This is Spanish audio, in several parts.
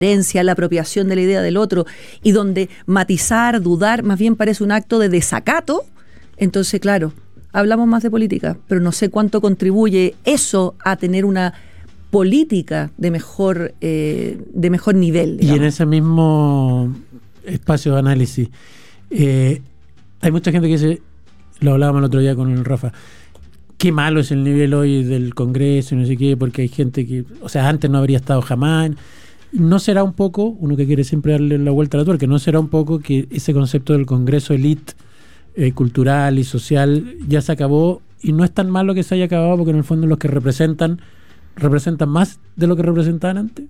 la apropiación de la idea del otro, y donde matizar, dudar, más bien parece un acto de desacato, entonces, claro, hablamos más de política, pero no sé cuánto contribuye eso a tener una política de mejor nivel, digamos. Y en ese mismo espacio de análisis, hay mucha gente que dice, lo hablábamos el otro día con el Rafa, qué malo es el nivel hoy del Congreso y no sé qué, porque hay gente que, o sea, antes no habría estado jamás. ¿No será un poco, uno que quiere siempre darle la vuelta a la tuerca, no será un poco que ese concepto del Congreso elite cultural y social ya se acabó, y no es tan malo que se haya acabado, porque en el fondo los que representan más de lo que representaban antes?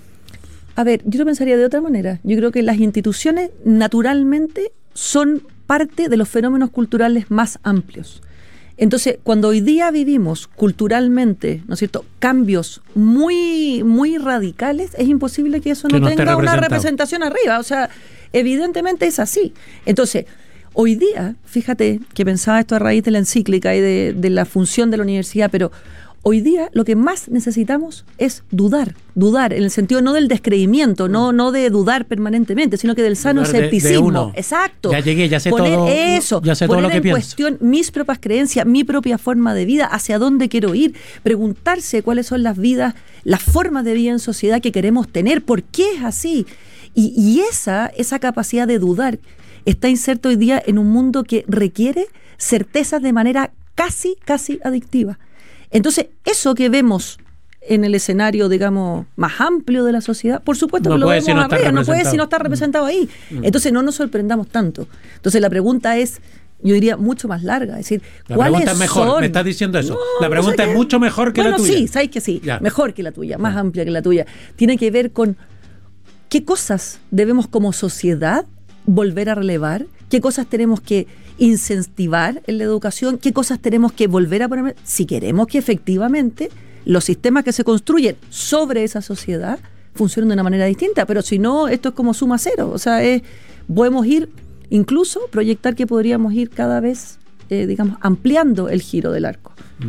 A ver, yo lo pensaría de otra manera. Yo creo que las instituciones naturalmente son parte de los fenómenos culturales más amplios. Entonces, cuando hoy día vivimos culturalmente, ¿no es cierto?, cambios muy, muy radicales, es imposible que eso no tenga una representación arriba. O sea, evidentemente es así. Entonces, hoy día, fíjate que pensaba esto a raíz de la encíclica y de la función de la universidad, pero hoy día lo que más necesitamos es dudar en el sentido no del descreimiento, no de dudar permanentemente, sino que del sano escepticismo. Exacto. Ya llegué, ya sé todo. Eso, ya sé todo lo que pienso. Poner en cuestión mis propias creencias, mi propia forma de vida, hacia dónde quiero ir, preguntarse cuáles son las formas de vida en sociedad que queremos tener, por qué es así. Y esa capacidad de dudar está inserta hoy día en un mundo que requiere certezas de manera casi adictiva. Entonces, eso que vemos en el escenario, digamos, más amplio de la sociedad, por supuesto que lo vemos arriba, no puede si no está representado ahí. Entonces, no nos sorprendamos tanto. Entonces, la pregunta es, yo diría, mucho más larga. Es decir, la pregunta es mejor, son? ¿Me estás diciendo eso? No, la pregunta es mucho mejor que la tuya. Bueno, sí, sabes que sí, ya. Mejor que la tuya, más amplia que la tuya. Tiene que ver con qué cosas debemos como sociedad volver a relevar, qué cosas tenemos que incentivar en la educación, qué cosas tenemos que volver a poner, si queremos que efectivamente los sistemas que se construyen sobre esa sociedad funcionen de una manera distinta. Pero si no, esto es como suma cero. O sea, podemos ir, incluso proyectar que podríamos ir cada vez, digamos, ampliando el giro del arco.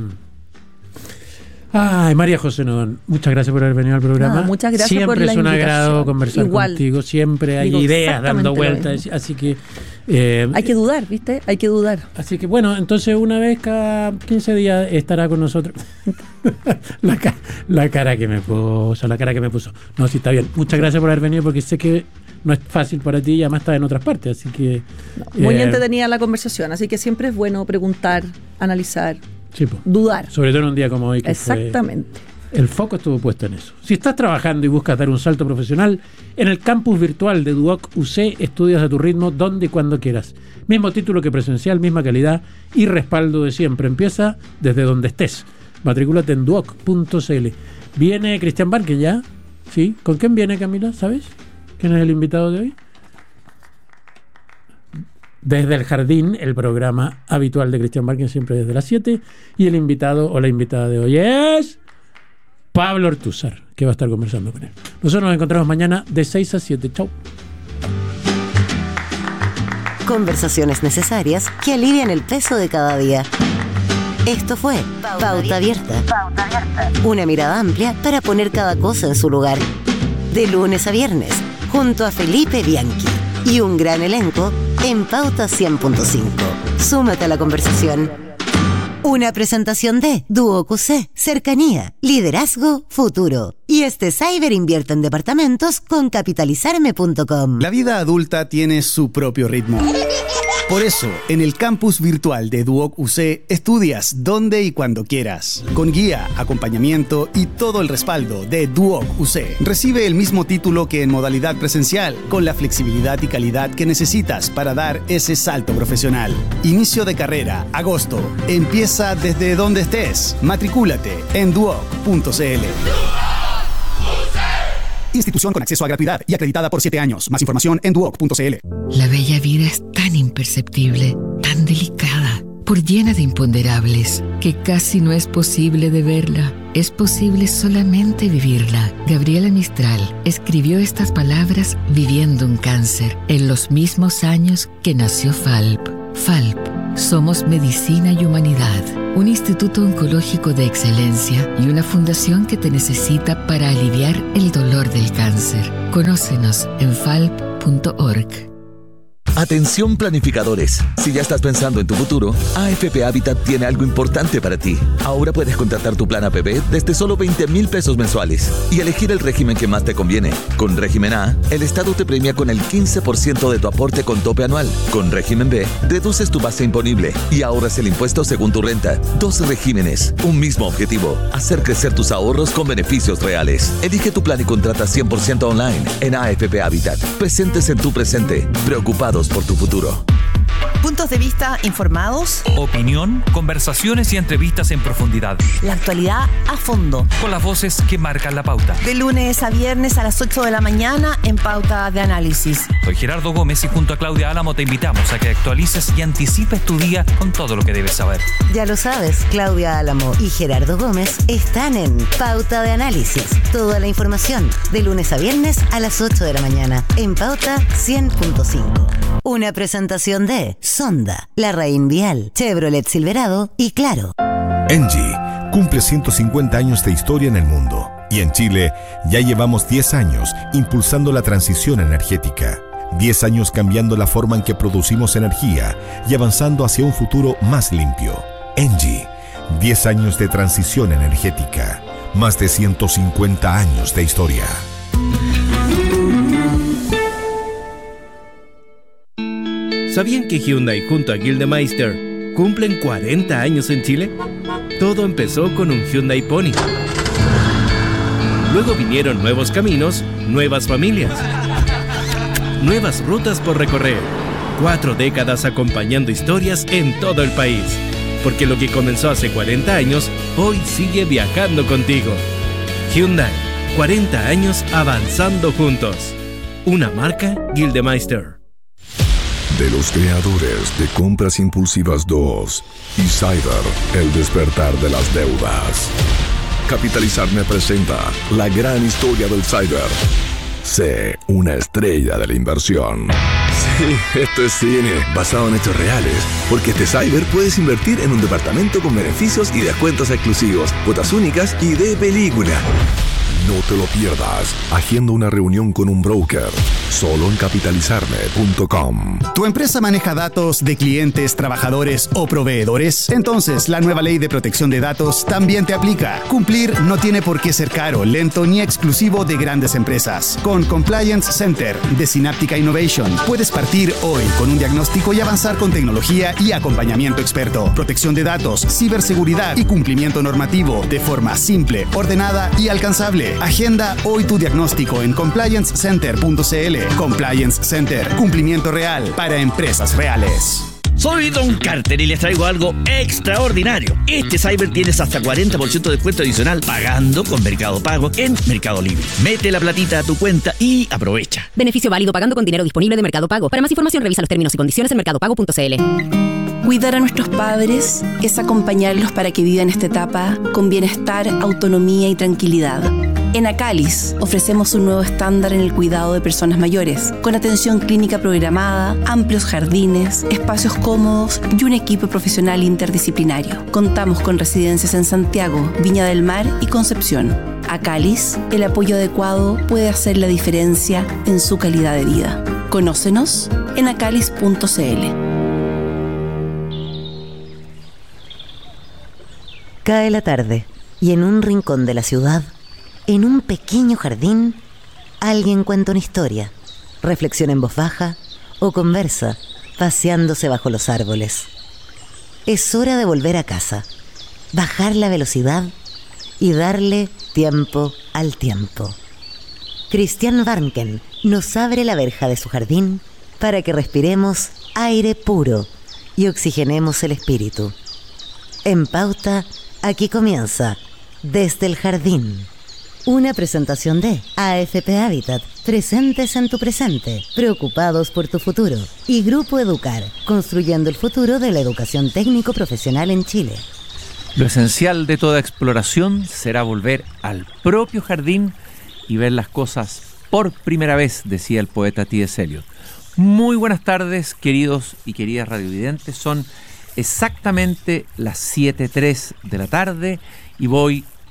Ay, María José Nodón, muchas gracias por haber venido al programa. Muchas gracias siempre por la invitación. Siempre es un agrado conversar contigo, siempre hay ideas dando vueltas, así que... hay que dudar, ¿viste? Hay que dudar. Así que bueno, entonces una vez cada 15 días estará con nosotros. la cara que me puso. No, sí, está bien. Muchas gracias por haber venido, porque sé que no es fácil para ti y además estás en otras partes, así que... muy entretenida la conversación, así que siempre es bueno preguntar, analizar, dudar. Sobre todo en un día como hoy. Exactamente. El foco estuvo puesto en eso. Si estás trabajando y buscas dar un salto profesional, en el campus virtual de Duoc UC estudias a tu ritmo, donde y cuando quieras. Mismo título que presencial, misma calidad y respaldo de siempre. Empieza desde donde estés. Matricúlate en duoc.cl. Viene Cristian Barque ya. ¿Sí? ¿Con quién viene, Camila? ¿Sabes? ¿Quién es el invitado de hoy? Desde el Jardín, el programa habitual de Cristian Barque, siempre desde las 7. Y el invitado o la invitada de hoy es Pablo Ortúzar, que va a estar conversando con él. Nosotros nos encontramos mañana de 6 a 7. Chau. Conversaciones necesarias que alivian el peso de cada día. Esto fue Pauta Abierta. Una mirada amplia para poner cada cosa en su lugar. De lunes a viernes, junto a Felipe Bianchi y un gran elenco en Pauta 100.5. Súmate a la conversación. Una presentación de Duoc UC, cercanía, liderazgo, futuro. Y Cyber invierte en departamentos con capitalizarme.com. La vida adulta tiene su propio ritmo. Por eso, en el campus virtual de Duoc UC, estudias donde y cuando quieras. Con guía, acompañamiento y todo el respaldo de Duoc UC. Recibe el mismo título que en modalidad presencial, con la flexibilidad y calidad que necesitas para dar ese salto profesional. Inicio de carrera, agosto. Empieza desde donde estés. Matricúlate en duoc.cl. Institución con acceso a gratuidad y acreditada por 7 años. Más información en duoc.cl. La bella vida es tan imperceptible, tan delicada, por llena de imponderables, que casi no es posible de verla. Es posible solamente vivirla. Gabriela Mistral escribió estas palabras viviendo un cáncer, en los mismos años que nació FALP. FALP. Somos Medicina y Humanidad, un instituto oncológico de excelencia y una fundación que te necesita para aliviar el dolor del cáncer. Conócenos en falp.org. Atención planificadores, si ya estás pensando en tu futuro, AFP Habitat tiene algo importante para ti. Ahora puedes contratar tu plan APB desde solo 20,000 pesos mensuales y elegir el régimen que más te conviene. Con régimen A, el Estado te premia con el 15% de tu aporte con tope anual. Con régimen B, reduces tu base imponible y ahorras el impuesto según tu renta. 2 regímenes, un mismo objetivo: hacer crecer tus ahorros con beneficios reales. Elige tu plan y contrata 100% online en AFP Habitat. Presentes en tu presente, preocupados por tu futuro. Puntos de vista informados, opinión, conversaciones y entrevistas en profundidad. La actualidad a fondo. Con las voces que marcan la pauta. De lunes a viernes a las 8 de la mañana en Pauta de Análisis. Soy Gerardo Gómez y junto a Claudia Álamo te invitamos a que actualices y anticipes tu día con todo lo que debes saber. Ya lo sabes, Claudia Álamo y Gerardo Gómez están en Pauta de Análisis. Toda la información de lunes a viernes a las 8 de la mañana en Pauta 100.5. Una presentación de Sonda, Larraín Vial, Chevrolet Silverado y Claro. Engie cumple 150 años de historia en el mundo y en Chile ya llevamos 10 años impulsando la transición energética. 10 años cambiando la forma en que producimos energía y avanzando hacia un futuro más limpio. Engie, 10 años de transición energética, más de 150 años de historia. ¿Sabían que Hyundai junto a Gildemeister cumplen 40 años en Chile? Todo empezó con un Hyundai Pony. Luego vinieron nuevos caminos, nuevas familias, nuevas rutas por recorrer. 4 décadas acompañando historias en todo el país. Porque lo que comenzó hace 40 años, hoy sigue viajando contigo. Hyundai, 40 años avanzando juntos. Una marca Gildemeister. De los creadores de Compras Impulsivas 2 y Cyber, el despertar de las deudas. Capitalizarme presenta la gran historia del Cyber. Sé una estrella de la inversión. Sí, esto es cine, basado en hechos reales. Porque este Cyber puedes invertir en un departamento con beneficios y descuentos exclusivos, cuotas únicas y de película. No te lo pierdas. Agenda una reunión con un broker. Solo en capitalizarme.com. ¿Tu empresa maneja datos de clientes, trabajadores o proveedores? Entonces, la nueva ley de protección de datos también te aplica. Cumplir no tiene por qué ser caro, lento ni exclusivo de grandes empresas. Con Compliance Center de Synaptica Innovation, puedes partir hoy con un diagnóstico y avanzar con tecnología y acompañamiento experto. Protección de datos, ciberseguridad y cumplimiento normativo de forma simple, ordenada y alcanzable. Agenda hoy tu diagnóstico en compliancecenter.cl. Compliance Center, cumplimiento real para empresas reales. Soy Don Carter y les traigo algo extraordinario. Este Cyber tienes hasta 40% de descuento adicional pagando con Mercado Pago en Mercado Libre. Mete la platita a tu cuenta y aprovecha. Beneficio válido pagando con dinero disponible de Mercado Pago. Para más información revisa los términos y condiciones en mercadopago.cl. Cuidar a nuestros padres es acompañarlos para que vivan esta etapa con bienestar, autonomía y tranquilidad. En Acalis ofrecemos un nuevo estándar en el cuidado de personas mayores, con atención clínica programada, amplios jardines, espacios cómodos y un equipo profesional interdisciplinario. Contamos con residencias en Santiago, Viña del Mar y Concepción. Acalis, el apoyo adecuado puede hacer la diferencia en su calidad de vida. Conócenos en acalis.cl. Cae la tarde y en un rincón de la ciudad, en un pequeño jardín, alguien cuenta una historia, reflexiona en voz baja o conversa, paseándose bajo los árboles. Es hora de volver a casa, bajar la velocidad y darle tiempo al tiempo. Christian Warnken nos abre la verja de su jardín para que respiremos aire puro y oxigenemos el espíritu. En Pauta, aquí comienza Desde el Jardín. Una presentación de AFP Habitat, presentes en tu presente, preocupados por tu futuro. Y Grupo Educar, construyendo el futuro de la educación técnico-profesional en Chile. Lo esencial de toda exploración será volver al propio jardín y ver las cosas por primera vez, decía el poeta T.S. Eliot. Muy buenas tardes, queridos y queridas radiovidentes. Son exactamente las 7:03 de la tarde y voy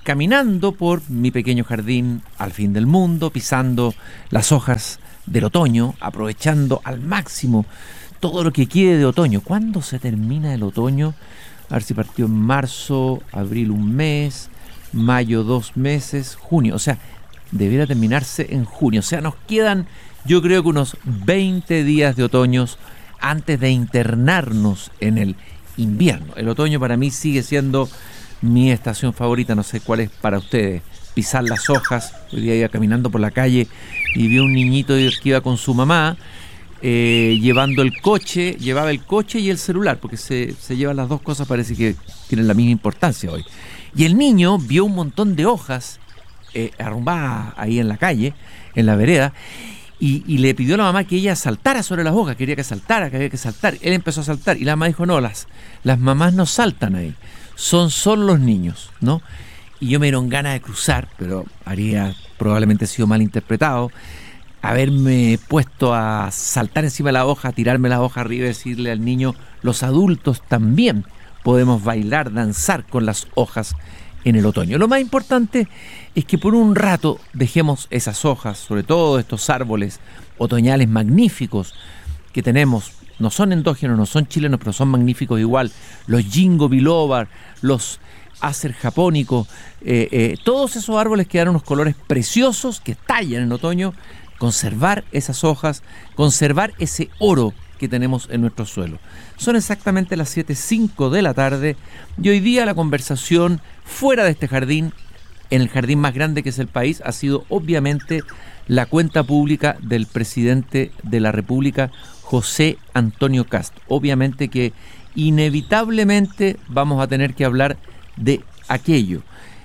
caminando por mi pequeño jardín al fin del mundo, pisando las hojas del otoño, aprovechando al máximo todo lo que quede de otoño. ¿Cuándo se termina el otoño? A ver si partió en marzo, abril 1 mes, mayo 2 meses, junio. O sea, debiera terminarse en junio. O sea, nos quedan, yo creo que unos 20 días de otoños antes de internarnos en el invierno. El otoño para mí sigue siendo mi estación favorita, no sé cuál es para ustedes. Pisar las hojas. Hoy día iba caminando por la calle y vi un niñito que iba con su mamá llevaba el coche y el celular, porque se llevan las dos cosas, parece que tienen la misma importancia hoy. Y el niño vio un montón de hojas arrumbadas ahí en la calle, en la vereda, y le pidió a la mamá que ella saltara sobre las hojas, quería que saltara, que había que saltar. Él empezó a saltar y la mamá dijo, no, las mamás no saltan ahí, son solo los niños, ¿no? Y yo me dieron ganas de cruzar, pero habría probablemente sido mal interpretado, haberme puesto a saltar encima de la hoja, tirarme la hoja arriba y decirle al niño, los adultos también podemos bailar, danzar con las hojas en el otoño. Lo más importante es que por un rato dejemos esas hojas, sobre todo estos árboles otoñales magníficos que tenemos. No son endógenos, no son chilenos, pero son magníficos igual. Los ginkgo biloba, los acer japónicos, todos esos árboles que dan unos colores preciosos que estallan en otoño. Conservar esas hojas, conservar ese oro que tenemos en nuestro suelo. Son exactamente las 7:05 de la tarde y hoy día la conversación fuera de este jardín, en el jardín más grande que es el país, ha sido obviamente la cuenta pública del presidente de la República, José Antonio Kast. Obviamente que inevitablemente vamos a tener que hablar de aquello.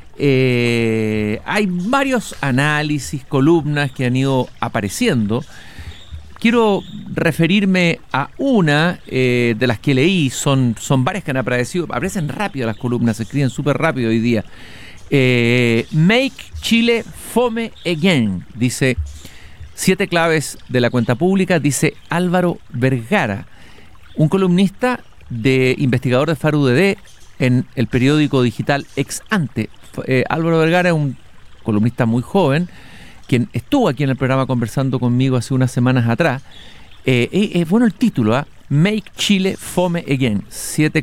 Hay varios análisis, columnas que han ido apareciendo. Quiero referirme a una de las que leí, son varias que han aparecido, aparecen rápido las columnas, se escriben súper rápido hoy día. Make Chile Fome Again, dice 7 claves de la cuenta pública, dice Álvaro Vergara, un columnista investigador de FARUDD en el periódico digital Ex Ante. Álvaro Vergara es un columnista muy joven, quien estuvo aquí en el programa conversando conmigo hace unas semanas atrás. Es bueno el título, Make Chile Fome Again, 7